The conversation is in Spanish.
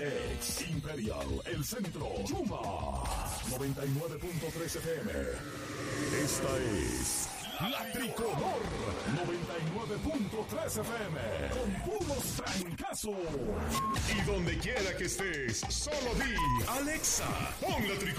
Ex Imperial, El Centro, Chuma, 99.3 FM. Esta es La Tricolor, 99.3 FM, con puros trancazos. Y donde quiera que estés, solo di Alexa, pon La Tricolor.